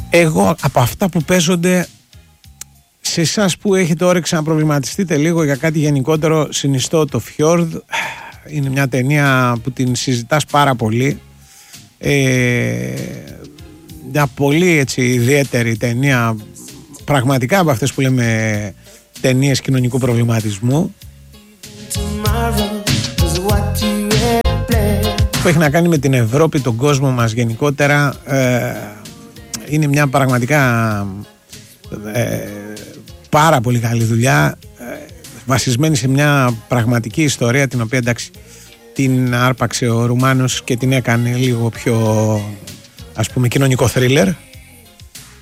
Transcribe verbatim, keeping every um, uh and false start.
Εγώ από αυτά που παίζονται, σε εσάς που έχετε όρεξη να προβληματιστείτε λίγο για κάτι γενικότερο, συνιστώ το Fjord. Είναι μια ταινία που την συζητάς πάρα πολύ. Ε, μια πολύ έτσι ιδιαίτερη ταινία, πραγματικά από αυτές που λέμε ταινίες κοινωνικού προβληματισμού, που έχει να κάνει με την Ευρώπη, τον κόσμο μας γενικότερα. Ε, είναι μια πραγματικά ε, πάρα πολύ καλή δουλειά, ε, βασισμένη σε μια πραγματική ιστορία, την οποία εντάξει την άρπαξε ο Ρουμάνος και την έκανε λίγο πιο, ας πούμε, κοινωνικό θρίλερ.